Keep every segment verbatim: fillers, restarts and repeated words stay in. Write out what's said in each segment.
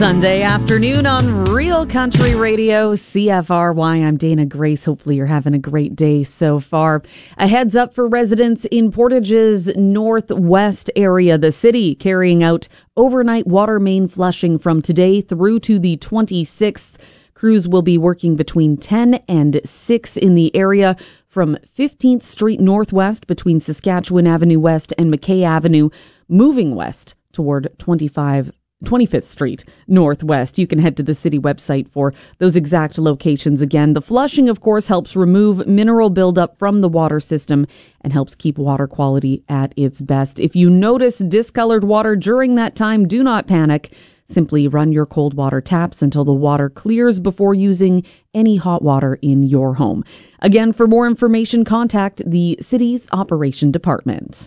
Sunday afternoon on Real Country Radio, C F R Y. I'm Dana Grace. Hopefully you're having a great day so far. A heads up for residents in Portage's northwest area. The city carrying out overnight water main flushing from today through to the twenty-sixth. Crews will be working between ten and six in the area from fifteenth Street Northwest between Saskatchewan Avenue West and McKay Avenue, moving west toward twenty-five twenty-fifth Street Northwest. You can head to the city website for those exact locations again. The flushing, of course, helps remove mineral buildup from the water system and helps keep water quality at its best. If you notice discolored water during that time, do not panic. Simply run your cold water taps until the water clears before using any hot water in your home. Again, for more information, contact the city's operation department.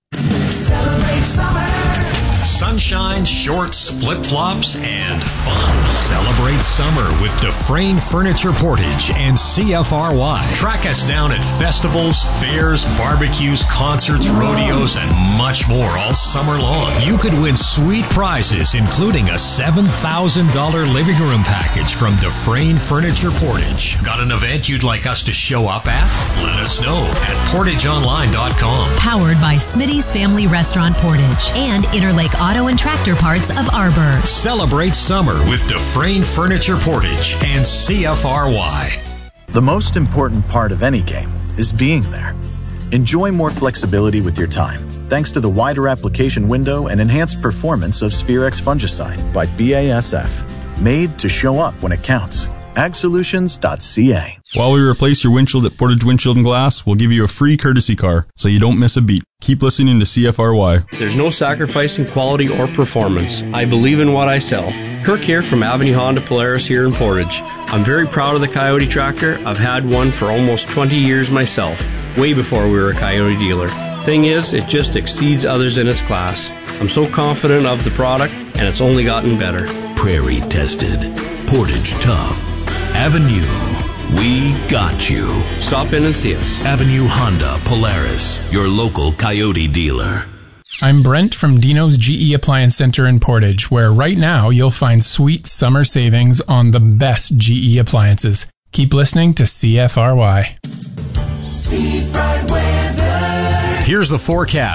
Celebrate summer. Sunshine, shorts, flip-flops, and fun. Celebrate summer with Dufresne Furniture Portage and C F R Y. Track us down at festivals, fairs, barbecues, concerts, rodeos, and much more all summer long. You could win sweet prizes, including a seven thousand dollars living room package from Dufresne Furniture Portage. Got an event you'd like us to show up at? Let us know at portage online dot com. Powered by Smitty's Family Restaurant Portage and Interlake Auto and Tractor Parts of Arbor. Celebrate summer with Dufresne Furniture Portage and C F R Y. The most important part of any game is being there. Enjoy more flexibility with your time thanks to the wider application window and enhanced performance of Spherex fungicide by B A S F. Made to show up when it counts. ag solutions dot c a. While we replace your windshield at Portage Windshield and Glass, we'll give you a free courtesy car so you don't miss a beat. Keep listening to C F R Y. There's no sacrifice in quality or performance. I believe in what I sell. Kirk here from Avenue Honda Polaris here in Portage. I'm very proud of the Coyote tractor. I've had one for almost twenty years myself, way before we were a Coyote dealer. Thing is, it just exceeds others in its class. I'm so confident of the product, and it's only gotten better. Prairie tested. Portage tough. Avenue, we got you. Stop in and see us. Avenue Honda Polaris, your local Coyote dealer. I'm Brent from Dino's G E Appliance Center in Portage, where right now you'll find sweet summer savings on the best G E appliances. Keep listening to C F R Y. See bright weather. Here's the forecast